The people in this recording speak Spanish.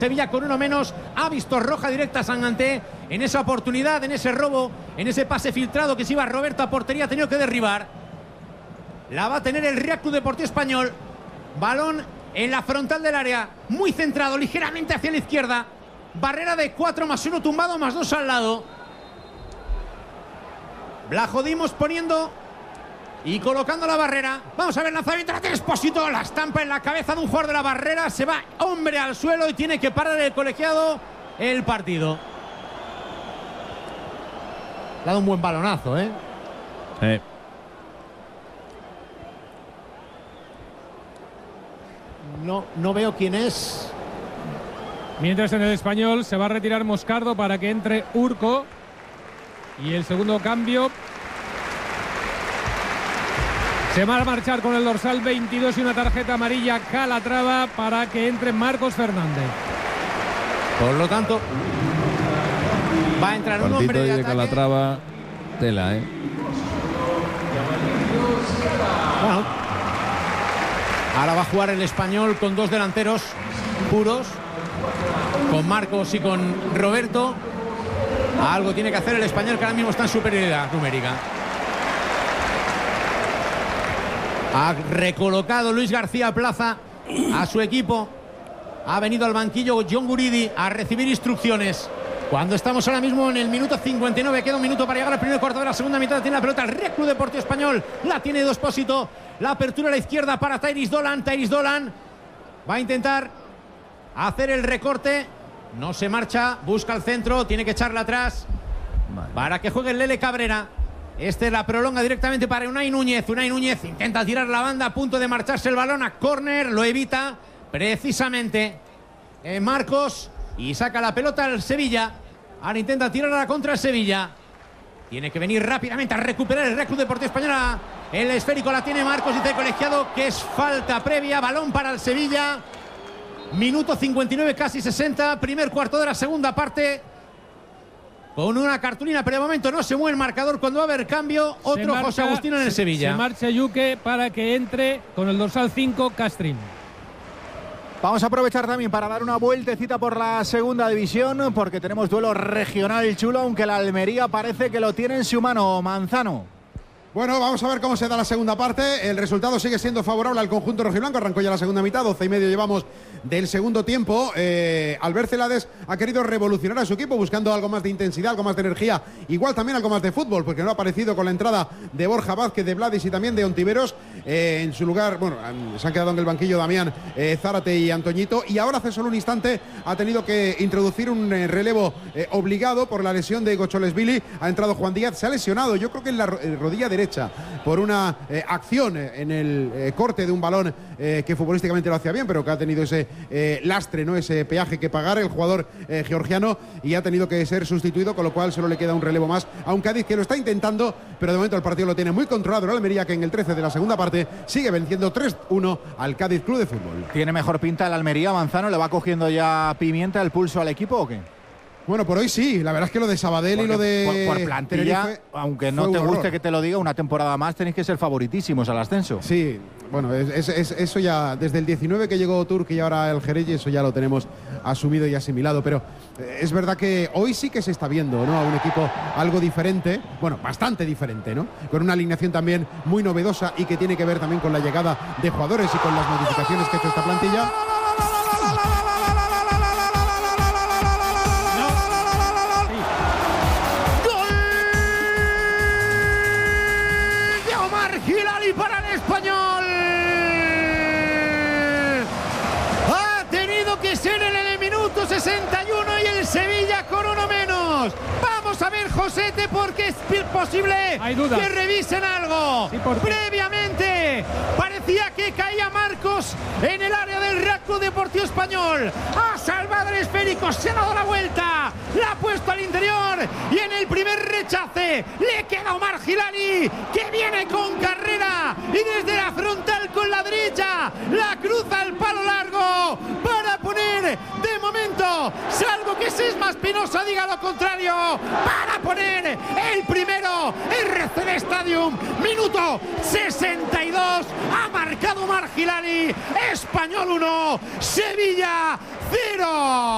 Sevilla con uno menos, ha visto roja directa a Sanganté en esa oportunidad, en ese robo, en ese pase filtrado que se iba Roberto a portería, ha tenido que derribar. La va a tener el Real Club Deportivo Español. Balón en la frontal del área, muy centrado, ligeramente hacia la izquierda. Barrera de 4 más 1 tumbado, más 2 al lado. Blajodimos poniendo y colocando la barrera. Vamos a ver el lanzamiento de Expósito. La estampa en la cabeza de un jugador de la barrera. Se va hombre al suelo y tiene que parar el colegiado el partido. Le ha dado un buen balonazo, ¿eh? No veo quién es. Mientras en el Español se va a retirar Moscardo para que entre Urco. Y el segundo cambio se va a marchar con el dorsal 22 y una tarjeta amarilla Calatrava para que entre Marcos Fernández. Por lo tanto, va a entrar un hombre de ataque. Calatrava, tela, Bueno, ahora va a jugar el Español con 2 delanteros puros, con Marcos y con Roberto. Algo tiene que hacer el Español, que ahora mismo está en superioridad numérica. Ha recolocado Luis García Plaza a su equipo. Ha venido al banquillo John Guridi a recibir instrucciones. Cuando estamos ahora mismo en el minuto 59, queda un minuto para llegar al primer cuarto de la segunda mitad. Tiene la pelota el Real Club Deportivo Español. La tiene de Expósito. La apertura a la izquierda para Tyrese Dolan. Tyrese Dolan va a intentar hacer el recorte. No se marcha. Busca el centro. Tiene que echarla atrás para que juegue el Lele Cabrera. La prolonga directamente para Unai Núñez. Unai Núñez intenta tirar la banda, a punto de marcharse el balón a córner. Lo evita precisamente Marcos y saca la pelota al Sevilla. Ahora intenta tirarla contra el Sevilla. Tiene que venir rápidamente a recuperar el Real Club Deportivo Español. El esférico la tiene Marcos, dice el colegiado que es falta previa. Balón para el Sevilla. Minuto 59, casi 60. Primer cuarto de la segunda parte. Con una cartulina, pero de momento no se mueve el marcador. Cuando va a haber cambio, otro José Agustino en el Sevilla. Se marcha Yuque para que entre con el dorsal 5 Castrín. Vamos a aprovechar también para dar una vueltecita por la segunda división, porque tenemos duelo regional chulo, aunque la Almería parece que lo tiene en su mano. Manzano. Bueno, vamos a ver cómo se da la segunda parte. El resultado sigue siendo favorable al conjunto rojiblanco. Arrancó ya la segunda mitad, 12 y medio llevamos del segundo tiempo. Albert Celades ha querido revolucionar a su equipo, buscando algo más de intensidad, algo más de energía, igual también algo más de fútbol, porque no ha aparecido con la entrada de Borja Vázquez, de Vladis y también de Ontiveros. En su lugar, bueno, se han quedado en el banquillo Damián, Zárate y Antoñito. Y ahora, hace solo un instante, ha tenido que introducir un relevo obligado por la lesión de Gocholesvili. Ha entrado Juan Díaz, se ha lesionado, yo creo que en la rodilla derecha, por una acción en el corte de un balón que futbolísticamente lo hacía bien, pero que ha tenido ese lastre, ¿no? Ese peaje que pagar el jugador georgiano, y ha tenido que ser sustituido, con lo cual solo le queda un relevo más a un Cádiz que lo está intentando, pero de momento el partido lo tiene muy controlado el Almería, que en el 13 de la segunda parte sigue venciendo 3-1 al Cádiz Club de Fútbol. ¿Tiene mejor pinta el Almería, Manzano? ¿Le va cogiendo ya pimienta el pulso al equipo o qué? Bueno, por hoy sí, la verdad es que lo de Sabadell y lo de por plantilla, aunque no te guste que te lo diga, una temporada más tenéis que ser favoritísimos al ascenso. Sí, bueno, eso ya desde el 19 que llegó Turki y ahora el Jerez, eso ya lo tenemos asumido y asimilado, pero es verdad que hoy sí que se está viendo, ¿no?, a un equipo algo diferente, bueno, bastante diferente, ¿no?, con una alineación también muy novedosa y que tiene que ver también con la llegada de jugadores y con las modificaciones que ha hecho esta plantilla. Hilali para el Español. Ha tenido que ser en el minuto 61 y el Sevilla con uno menos. Vamos a ver, Josete, porque es posible que revisen algo. Sí, previamente parecía que caía Marcos en el área del Real Club Deportivo Español. Ha salvado el esférico, se ha dado la vuelta, la ha puesto al interior y en el primer rechace le queda Omar Hilali, que viene con carrera y desde la frontal con la derecha la cruza al palo largo para poner, de momento, salvo que Sesma Espinosa diga lo contrario, para poner el primero. RCD Stadium, minuto 62, ha marcado Omar Hilali. Español 1, Sevilla 0.